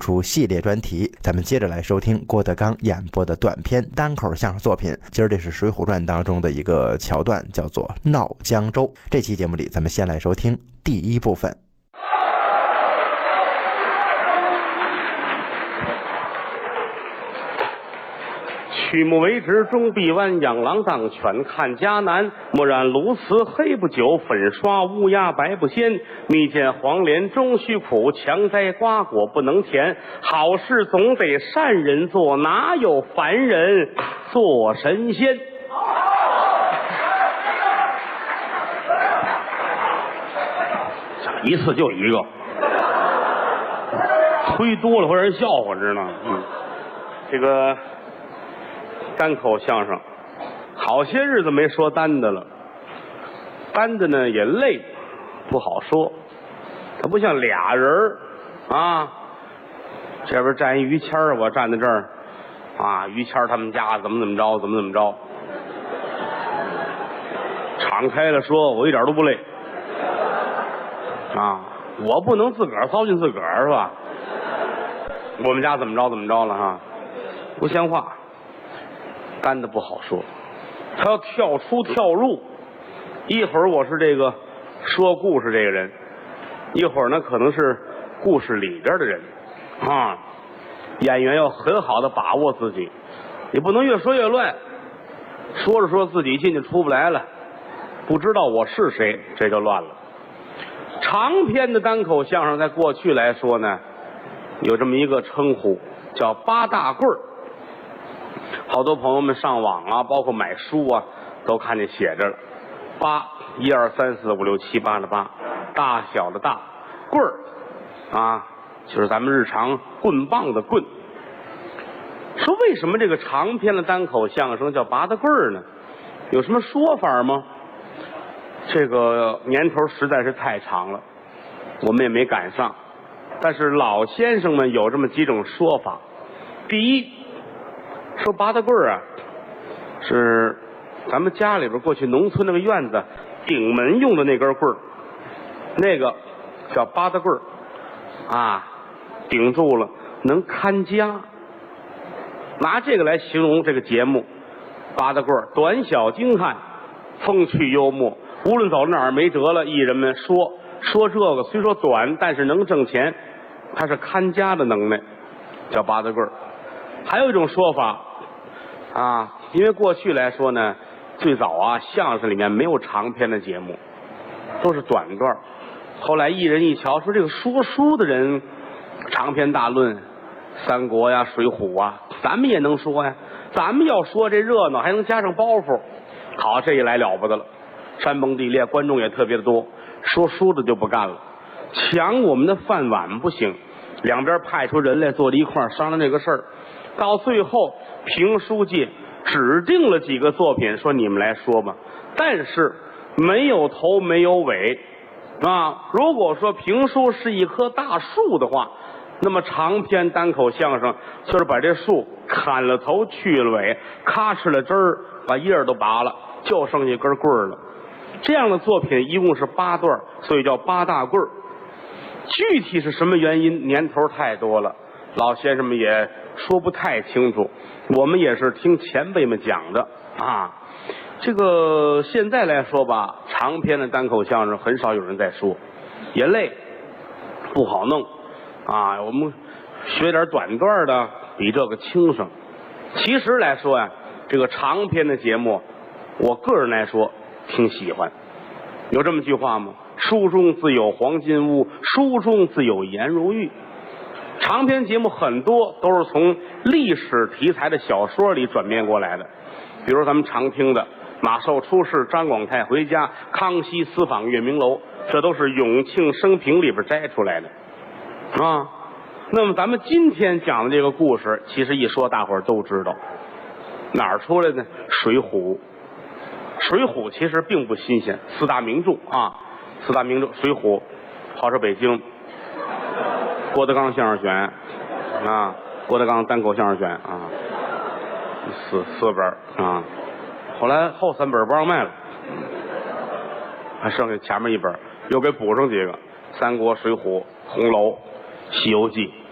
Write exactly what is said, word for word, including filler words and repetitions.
出系列专题。咱们接着来收听郭德纲演播的短篇单口相声作品。今儿这是《水浒传》当中的一个桥段，叫做闹江州。这期节目里，咱们先来收听第一部分。 曲目为直，中臂弯，养狼当犬，看家难。墨染鸬鹚黑不久，粉刷乌鸦白不鲜。蜜饯黄连终须苦，强摘瓜果不能甜。好事总得善人做，哪有凡人做神仙？一次就一个，吹多了会让人笑话，知道吗？嗯，这个。单口相声，好些日子没说单的了，单的呢也累，不好说。它不像俩人啊，这边站一于谦儿，我站在这儿啊，于谦儿他们家怎么怎么着，怎么怎么着，敞开了说，我一点都不累啊，我不能自个儿糟践自个儿是吧？我们家怎么着怎么着了哈，不像话。单的不好说，他要跳出跳入，一会儿我是这个说故事这个人，一会儿呢可能是故事里边的人啊。演员要很好的把握自己，你不能越说越乱，说着说自己进去出不来了，不知道我是谁，这就乱了。长篇的单口相声在过去来说呢，有这么一个称呼叫八大棍儿。好多朋友们上网啊，包括买书啊，都看见写着了八一二三四五六七八的八，大小的大，棍儿啊，就是咱们日常棍棒的棍。说为什么这个长篇的单口相声叫八大棍儿呢？有什么说法吗？这个年头实在是太长了，我们也没赶上。但是老先生们有这么几种说法。第一，说八大棍儿啊，是咱们家里边过去农村那个院子顶门用的那根棍儿，那个叫八大棍儿啊，顶住了能看家。拿这个来形容这个节目，八大棍儿短小精悍，风趣幽默，无论走哪儿没辙了，艺人们说说这个虽说短，但是能挣钱，它是看家的能耐，叫八大棍儿。还有一种说法啊，因为过去来说呢，最早啊相声里面没有长篇的节目，都是短段。后来艺人一瞧，说这个说书的人长篇大论，三国呀、水浒啊，咱们也能说呀，咱们要说这热闹，还能加上包袱。好，这一来了不得了，山崩地裂，观众也特别的多。说书的就不干了，抢我们的饭碗不行，两边派出人来坐在一块儿商量这个事儿。到最后，评书界指定了几个作品，说你们来说吧，但是没有头没有尾啊。如果说评书是一棵大树的话，那么长篇单口相声就是把这树砍了头去了尾，咔哧了枝儿，把叶儿都拔了，就剩下一根棍儿了。这样的作品一共是八段，所以叫八大棍儿。具体是什么原因，年头太多了，老先生们也说不太清楚，我们也是听前辈们讲的啊。这个现在来说吧，长篇的单口相声很少有人在说，也累，不好弄啊。我们学点短段的比这个轻省。其实来说呀，这个长篇的节目，我个人来说挺喜欢。有这么句话吗？书中自有黄金屋，书中自有颜如玉。长篇节目很多都是从历史题材的小说里转变过来的，比如咱们常听的马寿出世、张广泰回家、康熙私访月明楼，这都是永庆生平里边摘出来的啊。那么咱们今天讲的这个故事，其实一说大伙儿都知道，哪儿出来呢？水浒。水浒其实并不新鲜，四大名著啊，四大名著水浒，号称北京郭德纲相声选啊，郭德纲单口相声选啊，四四本啊，后来后三本不让卖了，还剩下前面一本，又给补上几个：三国、水浒、红楼、西游记。